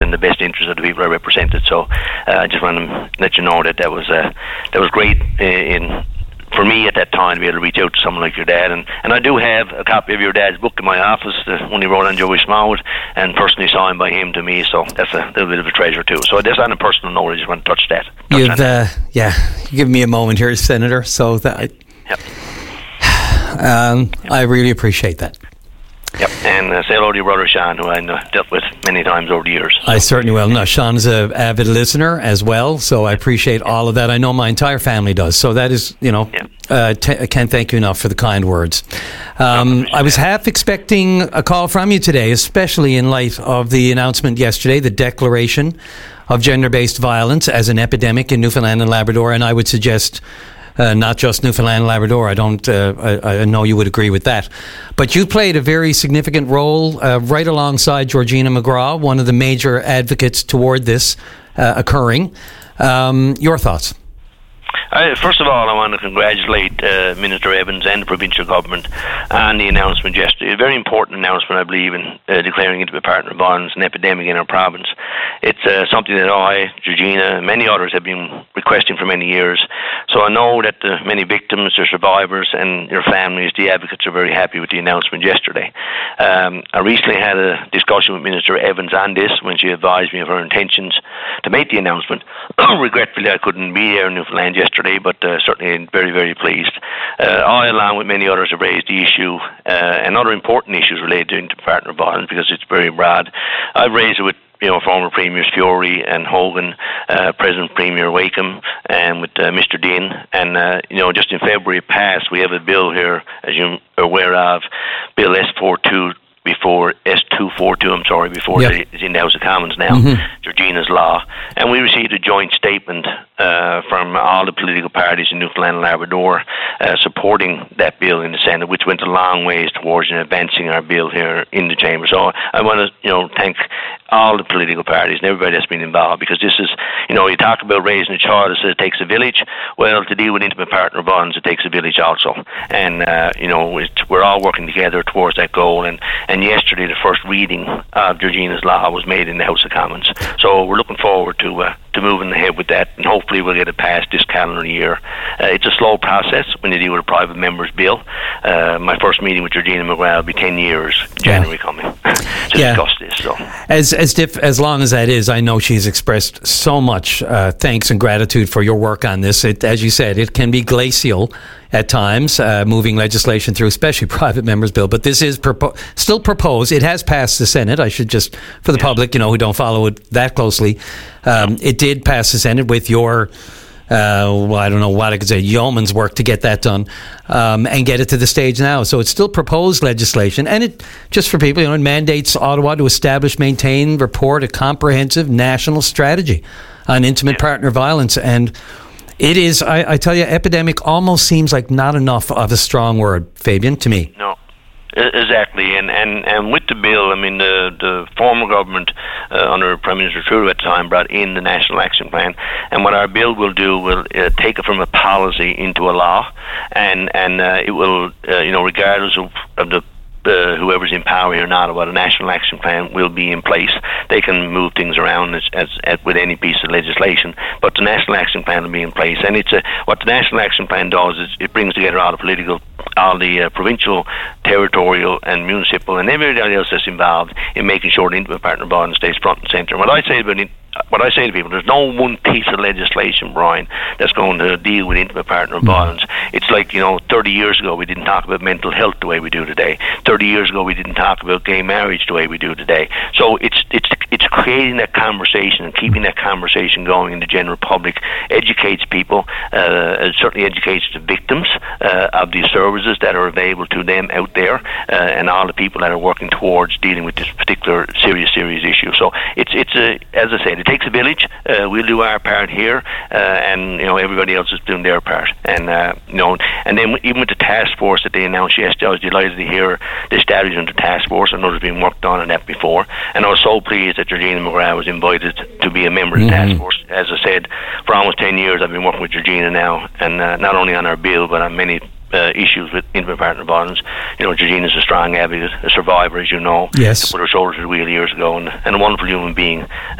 in the best interest of the people I represented. So I just want to let you know that was great for me at that time to be able to reach out to someone like your dad. And I do have a copy of your dad's book in my office, the one he wrote on Joey Smallwood, and personally signed by him to me, so that's a little bit of a treasure too. So just on a personal note, I just want to touch that. You give me a moment here, Senator, so that I really appreciate that. Yep, and say hello to your brother Sean, who I dealt with many times over the years. I certainly will. No, Sean is an avid listener as well, so I appreciate all of that. I know my entire family does, so that is, I can't thank you enough for the kind words. I was half expecting a call from you today, especially in light of the announcement yesterday, the declaration of gender-based violence as an epidemic in Newfoundland and Labrador, and I would suggest not just Newfoundland and Labrador. I know you would agree with that. But you played a very significant role right alongside Georgina McGrath, one of the major advocates toward this occurring. Your thoughts? First of all, I want to congratulate Minister Evans and the provincial government on the announcement yesterday. A very important announcement, I believe, in declaring intimate partner violence an epidemic in our province. It's something that I, Georgina, and many others have been requesting for many years. So I know that the many victims, their survivors, and their families, the advocates, are very happy with the announcement yesterday. I recently had a discussion with Minister Evans on this when she advised me of her intentions to make the announcement. Regretfully, I couldn't be there in Newfoundland yesterday, but certainly very, very pleased. I, along with many others, have raised the issue and other important issues related to intimate partner violence because it's very broad. I've raised it with former Premiers Fury and Hogan, President Premier Wakeham, and with Mr. Dean. And, just in February past, we have a bill here, as you're aware of, Bill S242, before it's in the House of Commons now, Georgina's Law. And we received a joint statement from all the political parties in Newfoundland and Labrador supporting that bill in the Senate, which went a long ways towards advancing our bill here in the Chamber. So I want to thank all the political parties and everybody that's been involved, because this is, you talk about raising a child, it says it takes a village. Well, to deal with intimate partner violence, it takes a village also. And, we're all working together towards that goal. And yesterday, the first reading of Georgina's Law was made in the House of Commons. So we're looking forward to moving ahead with that, and hopefully we'll get it passed this calendar year. It's a slow process when you deal with a private member's bill. My first meeting with Georgina McGrath will be 10 years, January coming, to discuss this. So. As long as that is, I know she's expressed so much thanks and gratitude for your work on this. As you said, it can be glacial at times, moving legislation through, especially private members' bill. But this is still proposed. It has passed the Senate. I should just, for the public, who don't follow it that closely, it did pass the Senate with your, I don't know what I could say, yeoman's work to get that done and get it to the stage now. So it's still proposed legislation. And it, just for people, it mandates Ottawa to establish, maintain, report a comprehensive national strategy on intimate partner violence. And it is, I tell you, epidemic almost seems like not enough of a strong word, Fabian, to me. No, exactly. And with the bill, the former government under Prime Minister Trudeau at the time brought in the National Action Plan. And what our bill will do will take it from a policy into a law. And it will, regardless of the whoever's in power here in Ottawa, the National Action Plan will be in place. They can move things around as with any piece of legislation, but the National Action Plan will be in place. And what the National Action Plan does is it brings together all the provincial, territorial, and municipal, and everybody else that's involved in making sure the intimate partner violence stays front and centre. What I say to people, there's no one piece of legislation, Brian, that's going to deal with intimate partner violence. It's like, 30 years ago we didn't talk about mental health the way we do today. 30 years ago we didn't talk about gay marriage the way we do today. So it's creating that conversation and keeping that conversation going in the general public, educates people, it certainly educates the victims of the services that are available to them out there, and all the people that are working towards dealing with this particular serious issue. So it's as I said, it takes a village. We'll do our part here, and everybody else is doing their part. And and then even with the task force that they announced yesterday, I was delighted to hear the establishment of the task force. I know there's been worked on that before, and I was so pleased that Georgina McGrath was invited to be a member of the task force. As I said, for almost 10 years I've been working with Georgina now, and not only on our bill but on many issues with intimate partner violence. Georgina's a strong advocate, a survivor, as you know. Yes. Put her shoulder to the wheel years ago, and a wonderful human being.